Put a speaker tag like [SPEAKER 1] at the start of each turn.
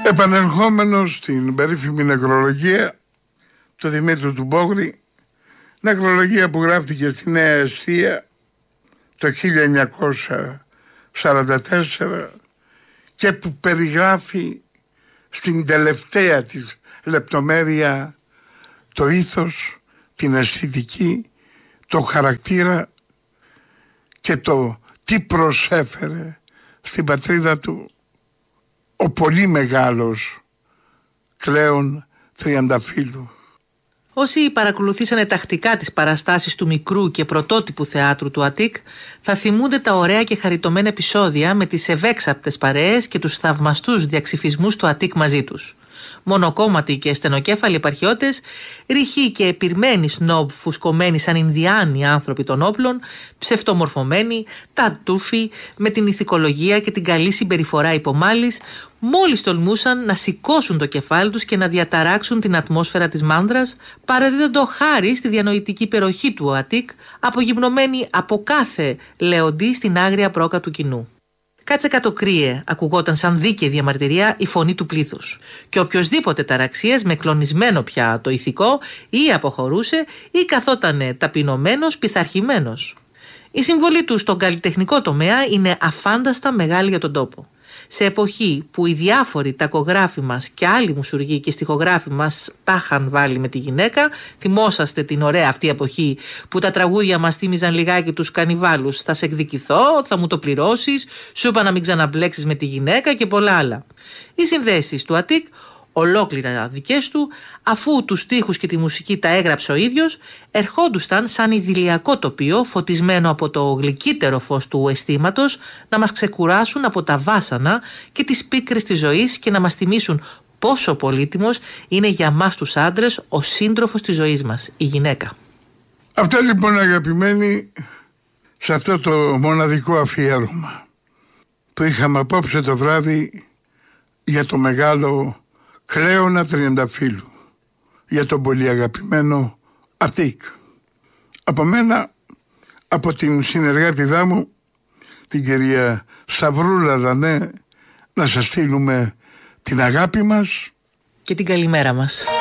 [SPEAKER 1] Επανερχόμενος στην περίφημη νεκρολογία του Δημήτρου του Μπόγρη, νεκρολογία που γράφτηκε στη Νέα Εστία το 1944 και που περιγράφει στην τελευταία της λεπτομέρεια το ήθος, την αισθητική, το χαρακτήρα και το τι προσέφερε στην πατρίδα του ο πολύ μεγάλος Κλέον Τριανταφύλου.
[SPEAKER 2] Όσοι παρακολουθήσανε τακτικά τις παραστάσεις του μικρού και πρωτότυπου θεάτρου του Αττικ θα θυμούνται τα ωραία και χαριτωμένα επεισόδια με τις ευέξαπτες παρέες και τους θαυμαστούς διαξυφισμούς του Αττικ μαζί τους. Μονοκόμματοι και στενοκέφαλοι επαρχιώτες, ρηχοί και επιρμένοι σνόμπ φουσκωμένοι σαν Ινδιάνοι άνθρωποι των όπλων, ψευτομορφωμένοι, τατούφοι, με την ηθικολογία και την καλή συμπεριφορά υπομάλης, μόλις τολμούσαν να σηκώσουν το κεφάλι τους και να διαταράξουν την ατμόσφαιρα της μάνδρας, παραδίδοντο χάρη στη διανοητική υπεροχή του Αττικ, απογυμνωμένη από κάθε λέοντι στην άγρια πρόκα του κοινού. «Κάτσε κάτω κρύε», ακουγόταν σαν δίκαιη διαμαρτυρία η φωνή του πλήθους. Και οποιοσδήποτε ταραξίας με κλονισμένο πια το ηθικό ή αποχωρούσε ή καθότανε ταπεινωμένος, πειθαρχημένος. Η συμβολή του στον καλλιτεχνικό τομέα είναι αφάνταστα μεγάλη για τον τόπο. Σε εποχή που οι διάφοροι τακογράφοι μας και άλλοι μουσουργοί και στιχογράφοι μας τα είχαν βάλει με τη γυναίκα, θυμόσαστε την ωραία αυτή εποχή που τα τραγούδια μας θύμιζαν λιγάκι τους κανιβάλους «Θα σε εκδικηθώ», «Θα μου το πληρώσεις», «Σου είπα να μην ξαναμπλέξεις με τη γυναίκα» και πολλά άλλα. Οι συνδέσεις του Αττικ, ολόκληρα δικές του, αφού τους στίχους και τη μουσική τα έγραψε ο ίδιος, ερχόντουσαν σαν ιδηλιακό τοπίο φωτισμένο από το γλυκύτερο φως του αισθήματος να μας ξεκουράσουν από τα βάσανα και τις πίκρες της ζωής και να μας θυμίσουν πόσο πολύτιμος είναι για μας τους άντρες ο σύντροφος της ζωής μας, η γυναίκα.
[SPEAKER 1] Αυτό λοιπόν, αγαπημένοι, σε αυτό το μοναδικό αφιέρωμα που είχαμε απόψε το βράδυ για το μεγάλο Κλέονα Τριανταφύλου, για τον πολύ αγαπημένο Αττικ. Από μένα, από την συνεργάτηδά μου, την κυρία Σταυρούλα Δανέ, να σας στείλουμε την αγάπη μας
[SPEAKER 2] και την καλημέρα μας.